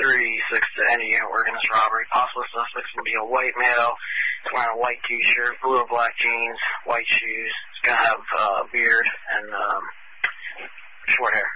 to any organized robbery. Possible suspects will be a white male. He's wearing a white T-shirt, blue or black jeans, white shoes. He's going to have a beard and short hair.